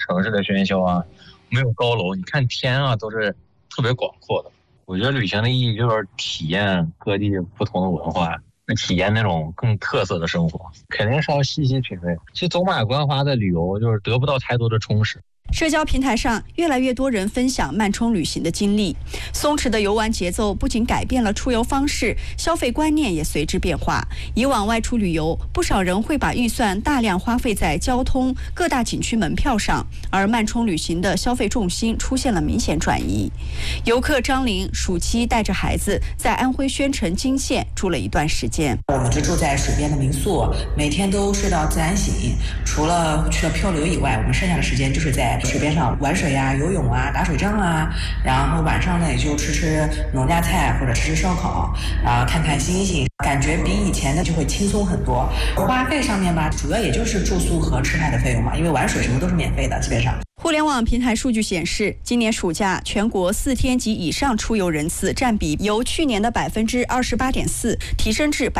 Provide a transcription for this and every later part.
城市的喧嚣啊，没有高楼，你看天啊都是特别广阔的。我觉得旅行的意义就是体验各地不同的文化，体验那种更特色的生活，肯定是要细细品味。其实走马观花的旅游就是得不到太多的充实。 社交平台上，越来越多人分享慢充旅行的经历。松弛的游玩节奏不仅改变了出游方式，消费观念也随之变化。以往外出旅游，不少人会把预算大量花费在交通、各大景区门票上，而慢充旅行的消费重心出现了明显转移。游客张玲暑期带着孩子在安徽宣城金县住了一段时间。 我们就住在水边的民宿，每天都睡到自然醒，除了去了漂流以外，我们剩下的时间就是在水边上玩水啊、游泳啊、打水仗啊，然后晚上呢也就吃农家菜或者吃烧烤，看看星星，感觉比以前的就会轻松很多。花费上面吧，主要也就是住宿和吃饭的费用嘛，因为玩水什么都是免费的，基本上。 互联网平台数据显示，今年暑假全国4天及以上出游人次占比由去年的28.4%提升至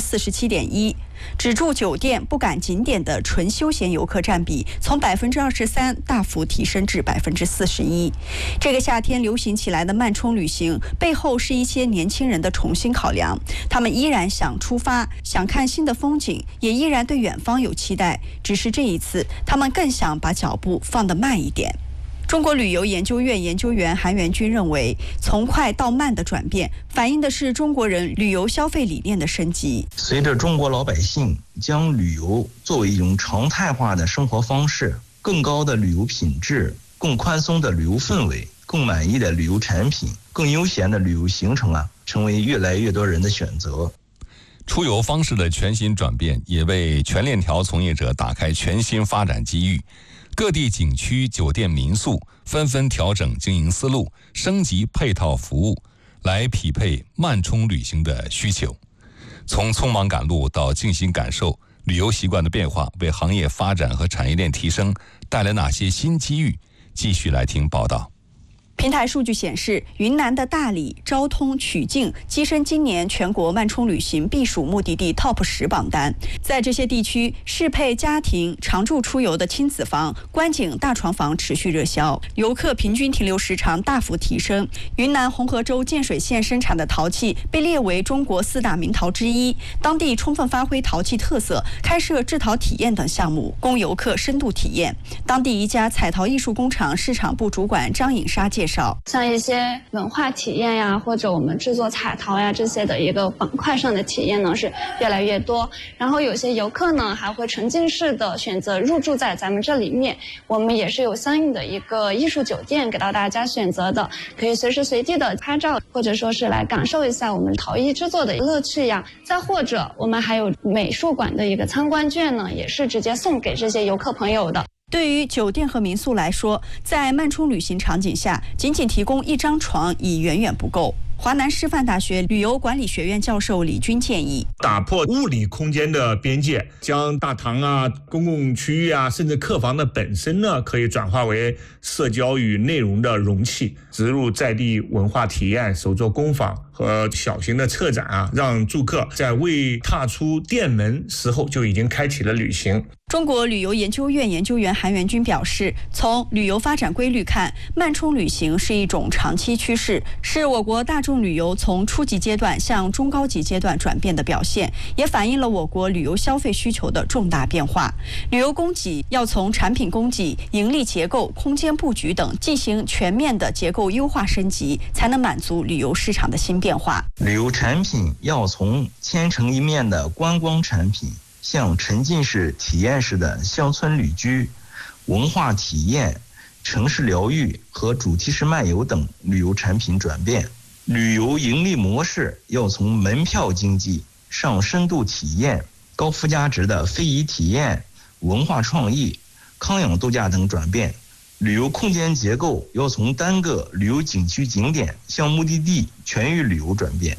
47.1%。只住酒店不赶景点的纯休闲游客占比从23%大幅提升至41%。这个夏天流行起来的慢充旅行背后是一些年轻人的重新考量，他们依然想出发，想看新的风景，也依然对远方有期待，只是这一次他们更想把脚步放得慢一点。中国旅游研究院研究员韩元军认为，从快到慢的转变反映的是中国人旅游消费理念的升级。 随着中国老百姓将旅游作为一种常态化的生活方式，更高的旅游品质、更宽松的旅游氛围、更满意的旅游产品、更悠闲的旅游行程成为越来越多人的选择。 出游方式的全新转变也为全链条从业者打开全新发展机遇。各地景区、酒店、民宿纷纷调整经营思路，升级配套服务，来匹配慢充旅行的需求。从匆忙赶路到静心感受，旅游习惯的变化为行业发展和产业链提升带来哪些新机遇？继续来听报道。 平台数据显示，云南的大理、昭通、曲靖跻身今年全国慢充旅行避暑目的地 TOP 10榜单。在这些地区，适配家庭常住出游的亲子房、观景大床房持续热销，游客平均停留时长大幅提升。云南红河州建水县生产的陶器被列为中国4大名陶之一，当地充分发挥陶器特色，开设制陶体验等项目，供游客深度体验。当地一家彩陶艺术工厂市场部主管张颖莎介绍， 像一些文化体验呀，或者我们制作彩陶呀这些的一个板块上的体验呢是越来越多。然后有些游客呢还会沉浸式的选择入住在咱们这里面，我们也是有相应的一个艺术酒店给到大家选择的，可以随时随地的拍照，或者说是来感受一下我们陶艺制作的乐趣呀。再或者我们还有美术馆的一个参观券呢，也是直接送给这些游客朋友的。 对于酒店和民宿来说，在慢充旅行场景下，仅提供一张床已远远不够。华南师范大学旅游管理学院教授李军建议， 打破物理空间的边界，将大堂啊、公共区域啊，甚至客房的本身呢，可以转化为社交与内容的容器，植入在地文化体验、手作工坊和小型的策展啊，让住客在未踏出店门时候就已经开启了旅行。 中国旅游研究院研究员韩元军表示，从旅游发展规律看，慢充旅行是一种长期趋势，是我国大众旅游从初级阶段向中高级阶段转变的表现，也反映了我国旅游消费需求的重大变化。旅游供给要从产品供给、盈利结构、空间布局等进行全面的结构优化升级，才能满足旅游市场的新变化。 旅游产品要从千城一面的观光产品向沉浸式体验式的乡村旅居、文化体验、城市疗愈和主题式漫游等旅游产品转变。旅游盈利模式要从门票经济上深度体验、高附加值的非遗体验、文化创意、康养度假等转变。旅游空间结构要从单个旅游景区景点向目的地全域旅游转变。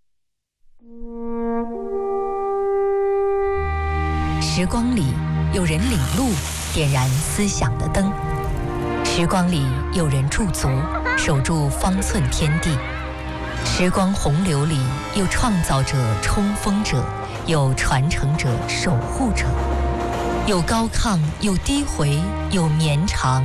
时光里有人领路，点燃思想的灯；时光里有人驻足，守住方寸天地；时光洪流里有创造者、冲锋者，有传承者、守护者，有高亢，有低回，有绵长。